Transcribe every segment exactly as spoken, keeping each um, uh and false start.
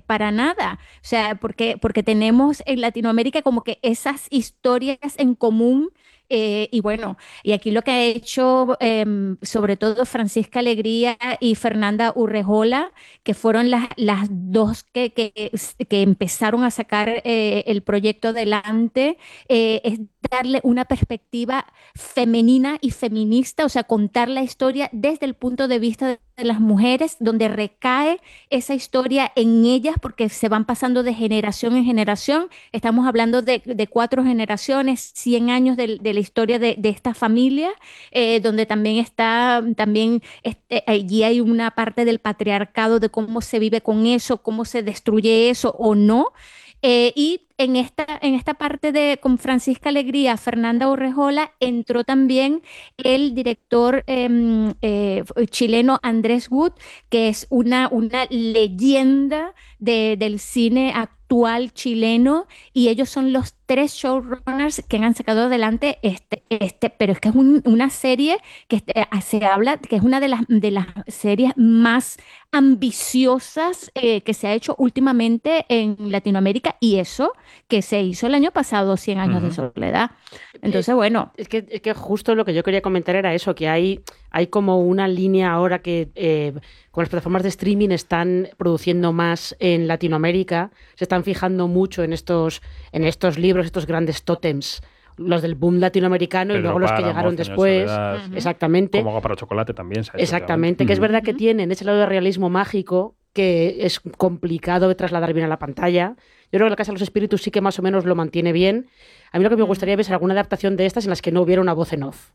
para nada. O sea, porque, porque tenemos en Latinoamérica como que esas historias en común. Eh, y bueno, y aquí lo que ha hecho em, sobre todo Francisca Alegría y Fernanda Urrejola, que fueron las, las dos que, que, que empezaron a sacar eh, el proyecto adelante, eh, es darle una perspectiva femenina y feminista, o sea, contar la historia desde el punto de vista de de las mujeres, donde recae esa historia en ellas, porque se van pasando de generación en generación. Estamos hablando de, de cuatro generaciones, cien años de, de la historia de, de esta familia, eh, donde también está, también este, allí hay una parte del patriarcado, de cómo se vive con eso, cómo se destruye eso o no. Eh, y en esta, en esta parte de con Francisca Alegría, Fernanda Urrejola, entró también el director em, eh, chileno Andrés Wood, que es una, una leyenda de- del cine actual chileno, y ellos son los tres showrunners que han sacado adelante este, este, pero es que es un- una serie que este, se habla, que es una de las, de las series más ambiciosas eh, que se ha hecho últimamente en Latinoamérica, y eso que se hizo el año pasado, Cien años de Ujú. soledad. Eh, Entonces, bueno, Es que, es que justo lo que yo quería comentar era eso, que hay, hay como una línea ahora que eh, con las plataformas de streaming están produciendo más en Latinoamérica, se están fijando mucho en estos, en estos libros, estos grandes tótems, los del boom latinoamericano y Pedro luego los que Páramo, llegaron Cien años de después. soledad, Ujú. Exactamente. Como agua para chocolate también se ha hecho Exactamente, últimamente. que es Ujú. verdad que Ujú. tienen ese lado de realismo mágico que es complicado de trasladar bien a la pantalla. Yo creo que La Casa de los Espíritus sí que más o menos lo mantiene bien. A mí lo que me Mm. gustaría ver es alguna adaptación de estas en las que no hubiera una voz en off.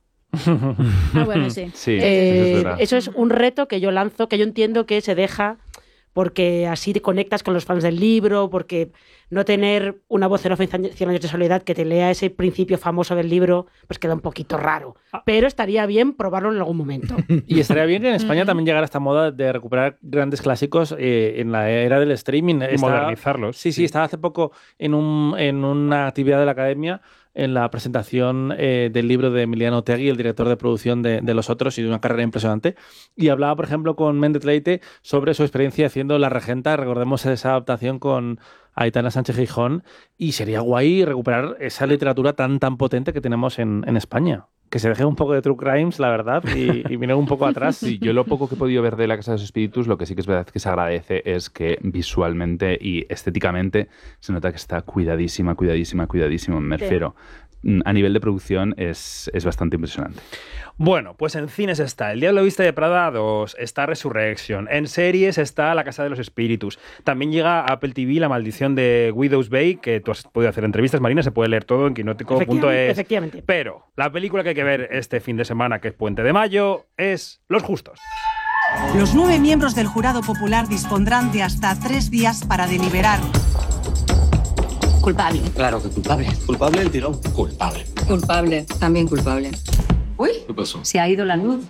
Ah, bueno, sí. Sí, Eh, eso es verdad. eso es un reto que yo lanzo, que yo entiendo que se deja porque así te conectas con los fans del libro, porque no tener una voz en off en Cien años de soledad que te lea ese principio famoso del libro, pues queda un poquito raro. Pero estaría bien probarlo en algún momento. Y estaría bien que en España Ujú. también llegara esta moda de recuperar grandes clásicos eh, en la era del streaming. Y Estaba- modernizarlos, Sí, sí, sí. estaba hace poco en, un, en una actividad de la academia, en la presentación eh, del libro de Emiliano Otegui, el director de producción de, de Los Otros, y de una carrera impresionante. Y hablaba, por ejemplo, con Méndez Leite sobre su experiencia haciendo La Regenta. Recordemos esa adaptación con Aitana Sánchez Gijón. Y sería guay recuperar esa literatura tan, tan potente que tenemos en, en España. Que se deje un poco de True Crimes, la verdad, y, y miren un poco atrás. Sí, yo lo poco que he podido ver de La Casa de los Espíritus, lo que sí que es verdad que se agradece es que visualmente y estéticamente se nota que está cuidadísima, cuidadísima, cuidadísima. Me Sí. refiero. Mm, A nivel de producción es, es bastante impresionante. Bueno, pues en cines está El Diablo Viste de Prada dos, está Resurrection, en series está La Casa de los Espíritus, también llega a Apple T V La Maldición de Widow's Bay, que tú has podido hacer entrevistas, Marina, se puede leer todo en quinótico punto Efectivamente, es. efectivamente. Pero la película que hay que ver este fin de semana, que es Puente de Mayo, es Los Justos. Los nueve miembros del jurado popular dispondrán de hasta tres días para deliberar. Culpable. Claro que culpable. Culpable el tirón. Culpable. Culpable. También culpable. Uy, ¿Qué pasó? se ha ido la luz.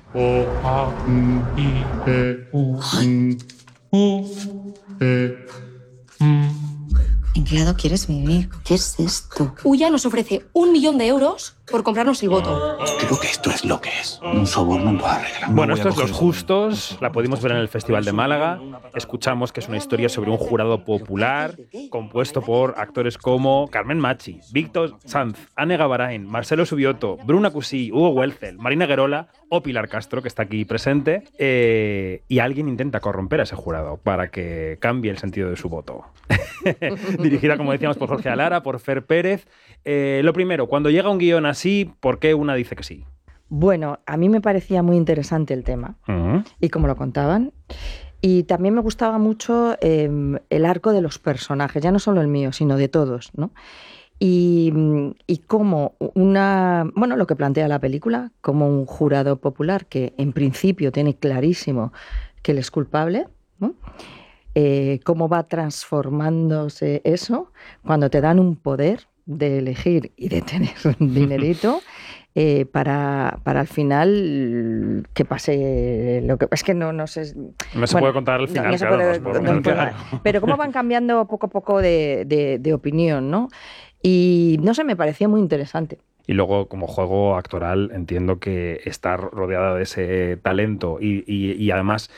¿En qué lado quieres vivir? ¿Qué es esto? Uya nos ofrece un millón de euros por comprarnos el voto. Creo que esto es lo que es. Un soborno en toda regla. No Bueno, voy a esto es coger Los eso. Justos, la pudimos ver en el Festival de Málaga. Escuchamos que es una historia sobre un jurado popular compuesto por actores como Carmen Machi, Víctor Sanz, Anne Gavarain, Marcelo Subioto, Bruna Cusí, Hugo Welcel, Marina Guerola o Pilar Castro, que está aquí presente. Eh, y alguien intenta corromper a ese jurado para que cambie el sentido de su voto. Dirigida, como decíamos, por Jorge Alara, por Fer Pérez. Eh, lo primero, cuando llega un guión así, ¿por qué una dice que sí? Bueno, a mí me parecía muy interesante el tema Ujú. y cómo lo contaban. Y también me gustaba mucho eh, el arco de los personajes, ya no solo el mío, sino de todos, ¿no? Y, y cómo una, bueno, lo que plantea la película, como un jurado popular que en principio tiene clarísimo que él es culpable, ¿no? Eh, cómo va transformándose eso cuando te dan un poder de elegir y de tener un dinerito. Eh, para, para al final que pase lo que es que no, no sé No se puede contar al final, no se claro, puede- no se puede no se contar, puede- claro. pero cómo van cambiando poco a poco de, de- de opinión, ¿no? Y no sé, me parecía muy interesante. Y luego, como juego actoral, entiendo que estar rodeada de ese talento y, y, y además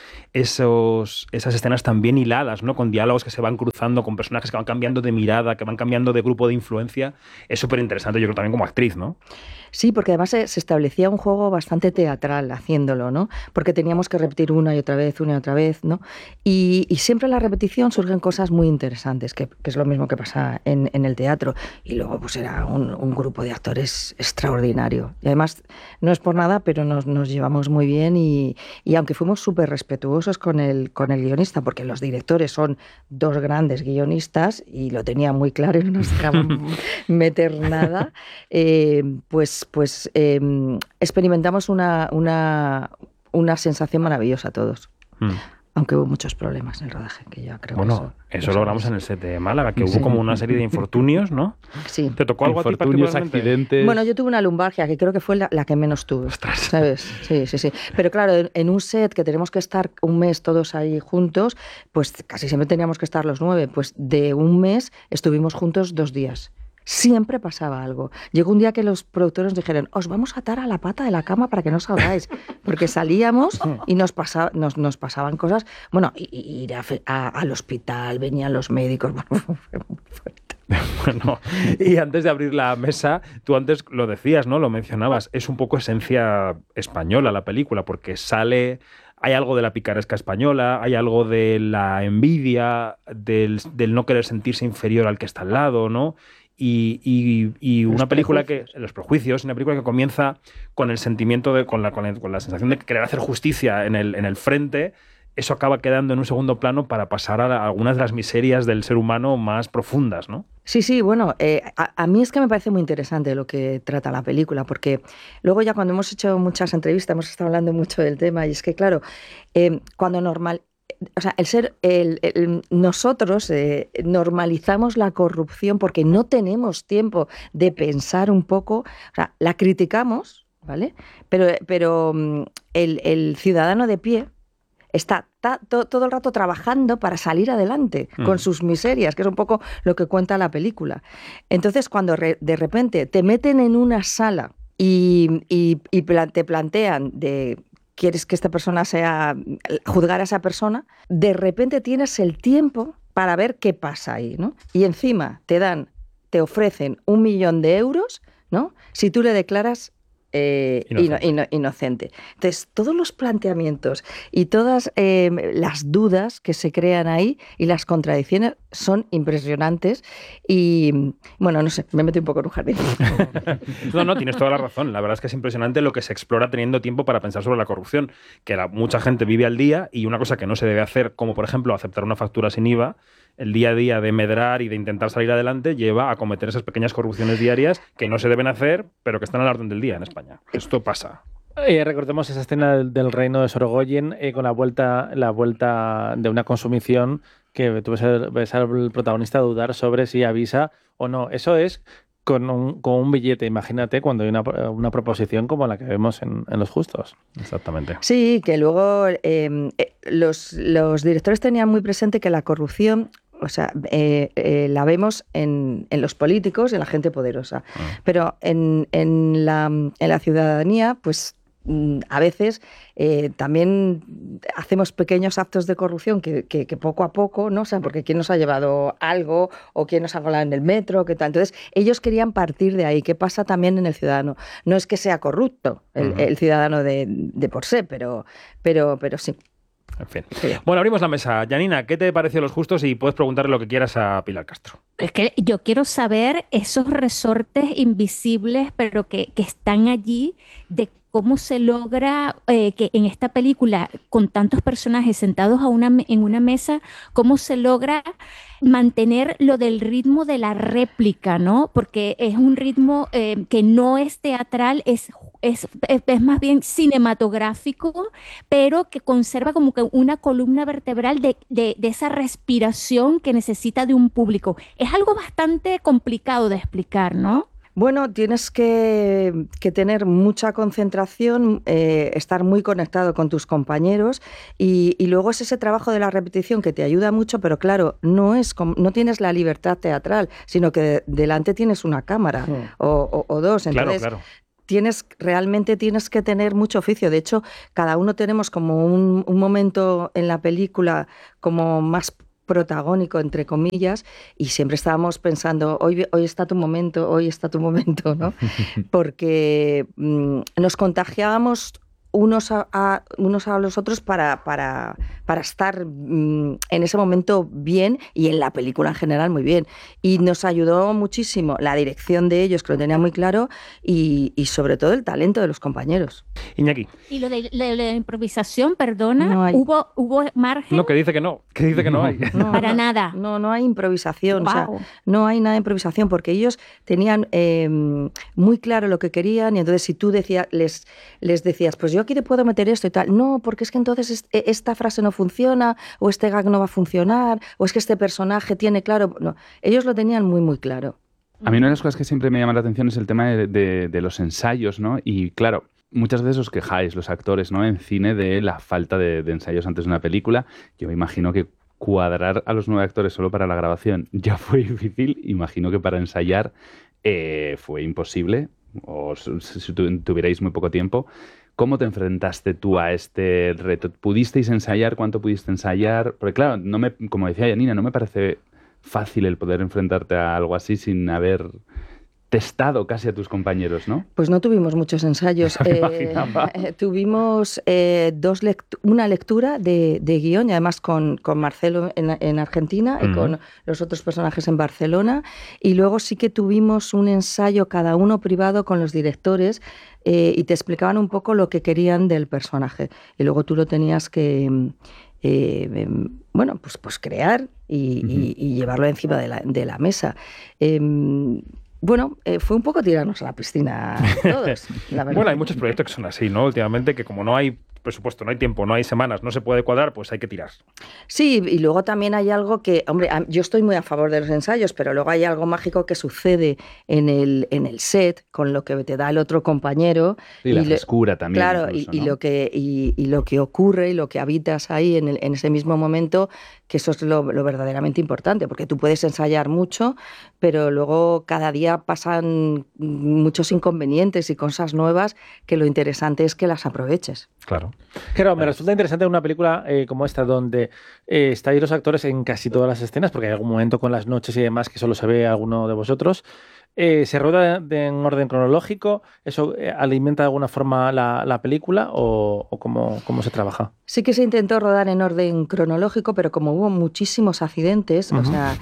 esos, esas escenas tan bien hiladas, ¿no? Con diálogos que se van cruzando, con personajes que van cambiando de mirada, que van cambiando de grupo de influencia, es súper interesante, yo creo, también como actriz, ¿no? Sí, porque además se, se establecía un juego bastante teatral haciéndolo, ¿no? Porque teníamos que repetir una y otra vez, una y otra vez, ¿no? Y, y siempre en la repetición surgen cosas muy interesantes, que, que es lo mismo que pasa en, en el teatro. Y luego pues era un, un grupo de actores extraordinario. Y además, no es por nada, pero nos, nos llevamos muy bien y, y aunque fuimos súper respetuosos con el, con el guionista, porque los directores son dos grandes guionistas y lo tenía muy claro y no nos dejaban meter nada, eh, pues pues eh, experimentamos una, una, una sensación maravillosa todos. Mm. Aunque hubo muchos problemas en el rodaje, que ya creo bueno, que eso... eso lo hablamos en el set de Málaga, que sí. Hubo como una serie de infortunios, ¿no? Sí. ¿Te tocó algo a ti Infortunios, accidentes... Bueno, yo tuve una lumbalgia, que creo que fue la, la que menos tuve. Ostras. ¿Sabes? Sí, sí, sí. Pero claro, en, en un set que tenemos que estar un mes todos ahí juntos, pues casi siempre teníamos que estar los nueve. Pues de un mes estuvimos juntos dos días. Siempre pasaba algo. Llegó un día que los productores dijeron, os vamos a atar a la pata de la cama para que no salgáis, porque salíamos y nos, pasaba, nos, nos pasaban cosas, bueno, ir a, a, al hospital, venían los médicos, bueno, fue muy fuerte. Bueno, y antes de abrir la mesa, tú antes lo decías, ¿no? Lo mencionabas, es un poco esencia española la película, porque sale... Hay algo de la picaresca española, hay algo de la envidia, del, del no querer sentirse inferior al que está al lado, ¿no? Y, y, y una película que... Los prejuicios, una película que comienza con el sentimiento, de, con, la, con, el, con la sensación de querer hacer justicia en el, en el frente, eso acaba quedando en un segundo plano para pasar a algunas de las miserias del ser humano más profundas, ¿no? Sí, sí, bueno, eh, a, a mí es que me parece muy interesante lo que trata la película, porque luego ya cuando hemos hecho muchas entrevistas hemos estado hablando mucho del tema y es que, claro, eh, cuando normal... O sea, el ser, el, el, nosotros eh, normalizamos la corrupción porque no tenemos tiempo de pensar un poco, o sea, la criticamos, ¿vale? Pero, pero el, el ciudadano de pie está ta, to, todo el rato trabajando para salir adelante mm. con sus miserias, que es un poco lo que cuenta la película. Entonces, cuando re, de repente te meten en una sala y, y, y te plantean de... quieres que esta persona sea, juzgar a esa persona, de repente tienes el tiempo para ver qué pasa ahí, ¿no? Y encima te dan, te ofrecen un millón de euros, ¿no? Si tú le declaras eh, inocente. Ino, ino, inocente. Entonces, todos los planteamientos y todas eh, las dudas que se crean ahí y las contradicciones son impresionantes y, bueno, no sé, me meto un poco en un jardín. No, no, tienes toda la razón. La verdad es que es impresionante lo que se explora teniendo tiempo para pensar sobre la corrupción, que la, mucha gente vive al día y una cosa que no se debe hacer, como por ejemplo aceptar una factura sin I V A, el día a día de medrar y de intentar salir adelante lleva a cometer esas pequeñas corrupciones diarias que no se deben hacer, pero que están a la orden del día en España. Esto pasa. Eh, recordemos esa escena del, del reino de Sorogoyen eh, con la vuelta, la vuelta de una consumición que tú ves al, ves al protagonista dudar sobre si avisa o no. Eso es con un, con un billete, imagínate, cuando hay una, una proposición como la que vemos en, en Los Justos. Exactamente. Sí, que luego eh, los, los directores tenían muy presente que la corrupción... O sea, eh, eh, la vemos en, en los políticos y en la gente poderosa. Ah. Pero en, en, la, en la ciudadanía, pues a veces eh, también hacemos pequeños actos de corrupción que, que, que poco a poco, ¿no? O sea, porque quién nos ha llevado algo o quién nos ha colado en el metro, qué tal. Entonces, ellos querían partir de ahí. ¿Qué pasa también en el ciudadano? No es que sea corrupto el, uh-huh. el ciudadano de, de por sí, pero, pero, pero sí. En fin. Sí. Bueno, abrimos la mesa. Janina, ¿qué te pareció Los Justos? Y puedes preguntarle lo que quieras a Pilar Castro. Es que yo quiero saber esos resortes invisibles, pero que, que están allí, de cómo se logra eh, que en esta película, con tantos personajes sentados a una, en una mesa, cómo se logra mantener lo del ritmo de la réplica, ¿no? Porque es un ritmo eh, que no es teatral, es, es, es más bien cinematográfico, pero que conserva como que una columna vertebral de, de, de esa respiración que necesita de un público. Es algo bastante complicado de explicar, ¿no? Bueno, tienes que, que tener mucha concentración, eh, estar muy conectado con tus compañeros y, y luego es ese trabajo de la repetición que te ayuda mucho, pero claro, no es como, no tienes la libertad teatral, sino que de, delante tienes una cámara sí. o, o, o dos. Entonces, claro, claro. Tienes, realmente tienes que tener mucho oficio. De hecho, cada uno tenemos como un, un momento en la película como más protagónico, entre comillas, y siempre estábamos pensando, hoy, hoy está tu momento, hoy está tu momento, ¿no? Porque mmm, nos contagiábamos unos a, a, unos a los otros para, para, para estar mmm, en ese momento bien y en la película en general muy bien. Y nos ayudó muchísimo la dirección de ellos, que lo tenía muy claro, y, y sobre todo el talento de los compañeros. Iñaki. Y lo de la, la improvisación, perdona, no ¿hubo, ¿hubo margen? No, que dice que no, que dice que no hay. No, para no, nada. No, no hay improvisación, wow. o sea, no hay nada de improvisación, porque ellos tenían eh, muy claro lo que querían, y entonces si tú decías, les, les decías, pues yo aquí te puedo meter esto y tal, no, porque es que entonces esta frase no funciona, o este gag no va a funcionar, o es que este personaje tiene claro, no, ellos lo tenían muy, muy claro. A mí una de las cosas que siempre me llama la atención es el tema de, de, de los ensayos, ¿no? Y claro, muchas veces os quejáis, los actores, ¿no? En cine, de la falta de, de ensayos antes de una película. Yo me imagino que cuadrar a los nueve actores solo para la grabación ya fue difícil. Imagino que para ensayar eh, fue imposible, o si tuvierais muy poco tiempo. ¿Cómo te enfrentaste tú a este reto? ¿Pudisteis ensayar? ¿Cuánto pudiste ensayar? Porque claro, no me, como decía Janina, no me parece fácil el poder enfrentarte a algo así sin haber testado casi a tus compañeros, ¿no? Pues no tuvimos muchos ensayos. eh, eh, tuvimos eh, dos lect- una lectura de, de guión, y además con, con Marcelo en, en Argentina uh-huh. y con los otros personajes en Barcelona. Y luego sí que tuvimos un ensayo cada uno privado con los directores, eh, y te explicaban un poco lo que querían del personaje. Y luego tú lo tenías que... Eh, bueno, pues, pues crear y, uh-huh. y, y llevarlo encima de la, de la mesa. Eh, Bueno, eh, fue un poco tirarnos a la piscina todos, la verdad. Bueno, hay muchos proyectos que son así, ¿no? Últimamente, que como no hay presupuesto, no hay tiempo, no hay semanas, no se puede cuadrar, pues hay que tirar. Sí, y luego también hay algo que, hombre, yo estoy muy a favor de los ensayos, pero luego hay algo mágico que sucede en el, en el set con lo que te da el otro compañero. Y, y la frescura también. Claro, incluso, y, ¿no? y, lo que, y, y lo que ocurre y lo que habitas ahí en, el, en ese mismo momento, que eso es lo, lo verdaderamente importante, porque tú puedes ensayar mucho, pero luego cada día pasan muchos inconvenientes y cosas nuevas, que lo interesante es que las aproveches. Claro. Claro, me resulta interesante una película eh, como esta, donde eh, estáis los actores en casi todas las escenas, porque hay algún momento con las noches y demás que solo se ve alguno de vosotros. Eh, ¿Se rueda de, en orden cronológico? ¿Eso eh, alimenta de alguna forma la, la película o, o cómo, cómo se trabaja? Sí que se intentó rodar en orden cronológico, pero como hubo muchísimos accidentes, uh-huh. o sea,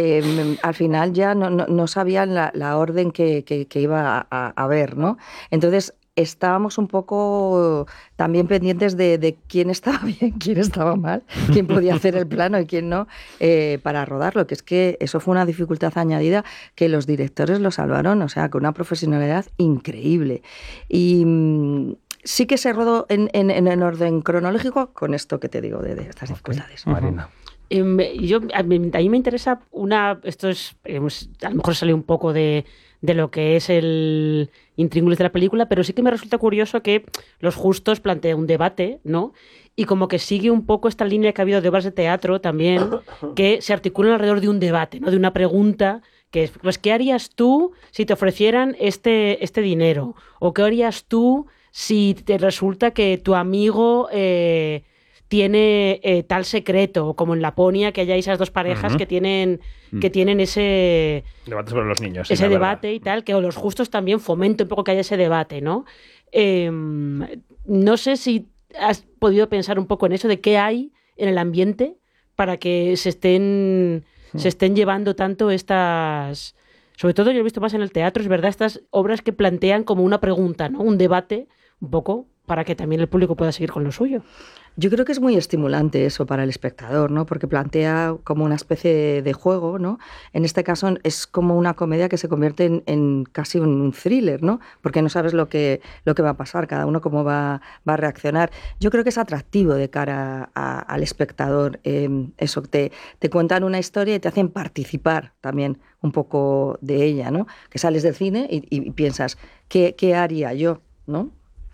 eh, al final ya no, no, no sabían la, la orden que, que, que iba a, a haber, ¿no? Entonces estábamos un poco también pendientes de, de quién estaba bien, quién estaba mal, quién podía hacer el plano y quién no, eh, para rodarlo, que es que eso fue una dificultad añadida que los directores lo salvaron, o sea, con una profesionalidad increíble. Y mmm, sí que se rodó en, en, en orden cronológico con esto que te digo de, de estas dificultades. Okay. Marina. Eh, yo, a, mí, a mí me interesa una, esto es, eh, a lo mejor sale un poco de, de lo que es el intríngulis de la película, pero sí que me resulta curioso que Los Justos plantea un debate, ¿no? Y como que sigue un poco esta línea que ha habido de obras de teatro también, que se articulan alrededor de un debate, ¿no? De una pregunta que es, pues, ¿qué harías tú si te ofrecieran este, este dinero? ¿O qué harías tú si te resulta que tu amigo... Eh, tiene eh, tal secreto, como en Laponia, que haya esas dos parejas uh-huh. que tienen que tienen ese debate sobre los niños, ese sí, debate verdad. Y tal, que o Los Justos también fomenta un poco que haya ese debate, ¿no? Eh, no sé si has podido pensar un poco en eso, de qué hay en el ambiente para que se estén uh-huh. se estén llevando tanto estas, sobre todo yo lo he visto más en el teatro, es verdad, estas obras que plantean como una pregunta, ¿no? Un debate un poco para que también el público pueda seguir con lo suyo. Yo creo que es muy estimulante eso para el espectador, ¿no? Porque plantea como una especie de juego, ¿no? En este caso es como una comedia que se convierte en, en casi un thriller, ¿no? Porque no sabes lo que, lo que va a pasar, cada uno cómo va, va a reaccionar. Yo creo que es atractivo de cara a, al espectador. Eh, eso, te, te cuentan una historia y te hacen participar también un poco de ella, ¿no? Que sales del cine y, y piensas, ¿qué, qué haría yo, ¿no?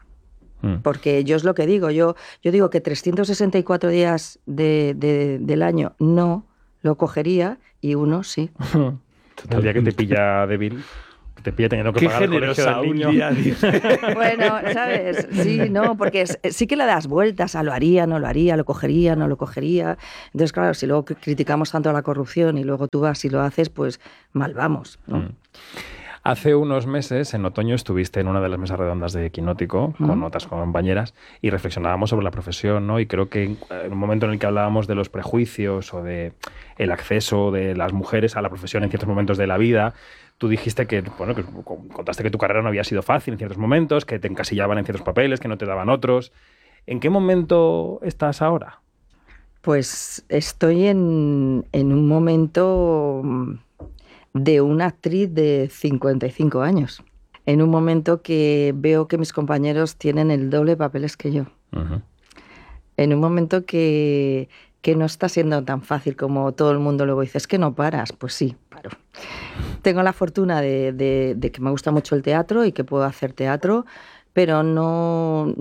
Porque yo es lo que digo, yo, yo digo que trescientos sesenta y cuatro días de, de, del año no lo cogería y uno sí. El día que te pilla débil, que te pilla teniendo que Qué pagar el colegio del niño. Día, bueno, ¿sabes? Sí, no, porque es, sí que le das vueltas a lo haría, no lo haría, lo cogería, no lo cogería. Entonces, claro, si luego criticamos tanto a la corrupción y luego tú vas y lo haces, pues mal vamos, ¿no? Mm. Hace unos meses, en otoño, estuviste en una de las mesas redondas de Quinótico con mm. otras compañeras y reflexionábamos sobre la profesión, ¿no? Y creo que en un momento en el que hablábamos de los prejuicios o de el acceso de las mujeres a la profesión en ciertos momentos de la vida, tú dijiste que, bueno, que contaste que tu carrera no había sido fácil en ciertos momentos, que te encasillaban en ciertos papeles, que no te daban otros. ¿En qué momento estás ahora? Pues estoy en, en un momento de una actriz de cincuenta y cinco años, en un momento que veo que mis compañeros tienen el doble de papeles que yo, uh-huh. en un momento que, que no está siendo tan fácil como todo el mundo luego dice, es que no paras, pues sí, paro. Tengo la fortuna de, de, de que me gusta mucho el teatro y que puedo hacer teatro, pero no,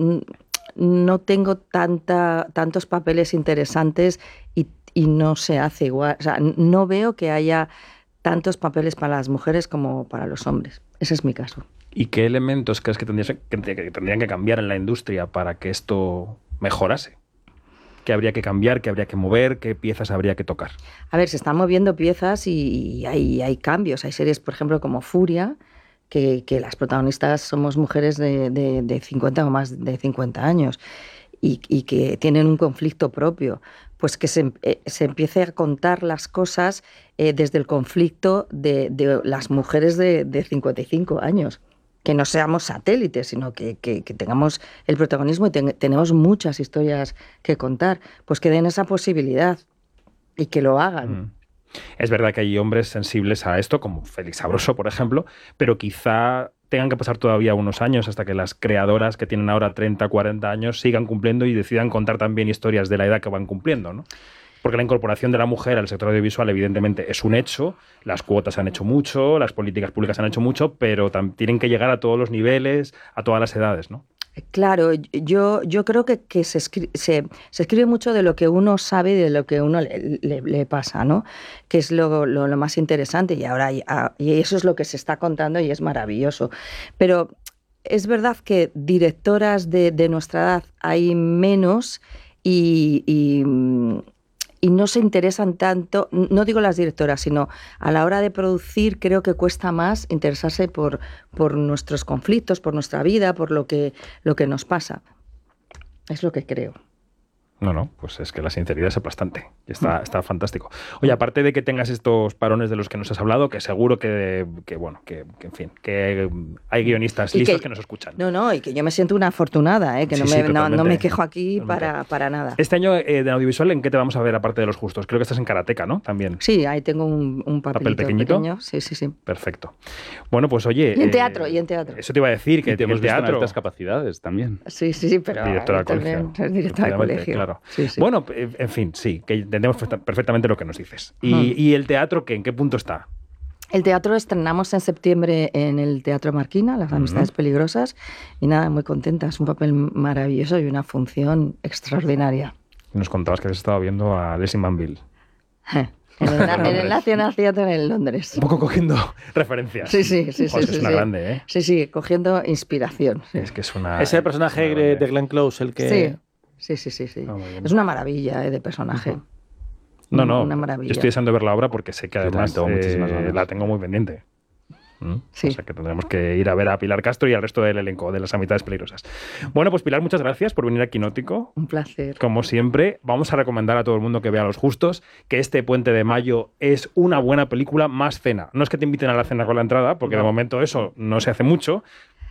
no tengo tanta, tantos papeles interesantes y, y no se hace igual, o sea, no veo que haya tantos papeles para las mujeres como para los hombres. Ese es mi caso. ¿Y qué elementos crees que tendrían que, que tendrían que cambiar en la industria para que esto mejorase? ¿Qué habría que cambiar? ¿Qué habría que mover? ¿Qué piezas habría que tocar? A ver, se están moviendo piezas y, y hay, hay cambios. Hay series, por ejemplo, como Furia, que, que las protagonistas somos mujeres de, de, de cincuenta o más de cincuenta años y, y que tienen un conflicto propio. Pues que se, eh, se empiece a contar las cosas eh, desde el conflicto de, de las mujeres de, de cincuenta y cinco años. Que no seamos satélites, sino que, que, que tengamos el protagonismo y ten, tenemos muchas historias que contar. Pues que den esa posibilidad y que lo hagan. Mm. Es verdad que hay hombres sensibles a esto, como Félix Sabroso, por ejemplo, pero quizá tengan que pasar todavía unos años hasta que las creadoras que tienen ahora treinta, cuarenta años sigan cumpliendo y decidan contar también historias de la edad que van cumpliendo, ¿no? Porque la incorporación de la mujer al sector audiovisual evidentemente es un hecho, las cuotas han hecho mucho, las políticas públicas han hecho mucho, pero tienen que llegar a todos los niveles, a todas las edades, ¿no? Claro, yo, yo creo que, que se, escri- se, se escribe mucho de lo que uno sabe y de lo que uno le, le, le pasa, ¿no? Que es lo, lo, lo más interesante y ahora y eso es lo que se está contando y es maravilloso. Pero es verdad que directoras de, de nuestra edad hay menos y... y Y no se interesan tanto, no digo las directoras, sino a la hora de producir creo que cuesta más interesarse por, por nuestros conflictos, por nuestra vida, por lo que, lo que nos pasa. Es lo que creo. No, no, pues es que la sinceridad es aplastante. Está, está fantástico. Oye, aparte de que tengas estos parones de los que nos has hablado, que seguro que, que bueno, que, que en fin, que hay guionistas listos que, que nos escuchan. No, no, y que yo me siento una afortunada, ¿eh? que no, sí, me, sí, no, no me quejo aquí para, para nada. Este año eh, de audiovisual, ¿en qué te vamos a ver aparte de Los Justos? Creo que estás en Karateka, ¿no? También. Sí, ahí tengo un, un papel pequeñito. Pequeño. Sí, sí, sí. Perfecto. Bueno, pues oye... Y en eh, teatro, y en teatro. Eso te iba a decir, que y te el hemos teatro... visto en altas capacidades también. Sí, sí, sí, pero... Directora del colegio. También, directora del colegio. Claro. Sí, sí. Bueno, en fin, sí, que entendemos perfectamente lo que nos dices. ¿Y, hmm. ¿y el teatro qué? ¿En qué punto está? El teatro estrenamos en septiembre en el Teatro Marquina, Las Amistades uh-huh. Peligrosas, y nada, muy contenta. Es un papel maravilloso y una función extraordinaria. Nos contabas que has estado viendo a Leslie Manville. En el, en el National Theatre en Londres. Un poco cogiendo referencias. Sí, sí, sí. Joder, sí, es sí una sí. grande, ¿eh? Sí, sí, cogiendo inspiración. Sí. Es que es una... Ese personaje una de, de Glenn Close, el que... Sí. Sí, sí, sí, sí. Oh, es una maravilla eh, de personaje. Uh-huh. No, no, una maravilla. Yo estoy deseando ver la obra porque sé que además tengo eh, la tengo muy pendiente. ¿Mm? Sí. O sea que tendremos que ir a ver a Pilar Castro y al resto del elenco de Las Amistades Peligrosas. Bueno, pues Pilar, muchas gracias por venir a Quinótico. Un placer. Como siempre, vamos a recomendar a todo el mundo que vea Los Justos, que este Puente de Mayo es una buena película más cena. No es que te inviten a la cena con la entrada, porque no. de momento eso no se hace mucho,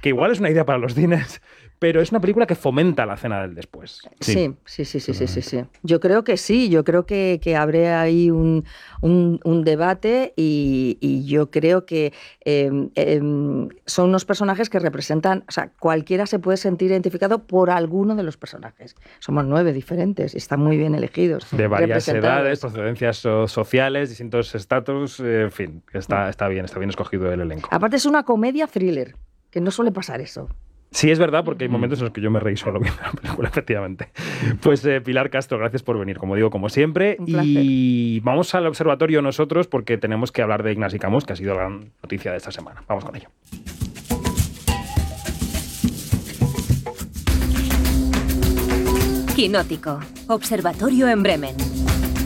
que igual es una idea para los cines, pero es una película que fomenta la cena del después. Sí, sí, sí, sí, sí, sí, sí. Yo creo que sí, yo creo que, que abre ahí un, un, un debate y, y yo creo que eh, eh, son unos personajes que representan, o sea, cualquiera se puede sentir identificado por alguno de los personajes. Somos nueve diferentes y están muy bien elegidos. De varias edades, procedencias so- sociales, distintos estatus, eh, en fin, está, está bien, está bien escogido el elenco. Aparte es una comedia thriller, que no suele pasar eso. Sí, es verdad, porque hay momentos en los que yo me reí solo viendo la película, efectivamente. Pues eh, Pilar Castro, gracias por venir, como digo, como siempre. Y vamos al observatorio nosotros porque tenemos que hablar de Ignasi Camus, que ha sido la gran noticia de esta semana. Vamos con ello. Quinótico, observatorio en Bremen.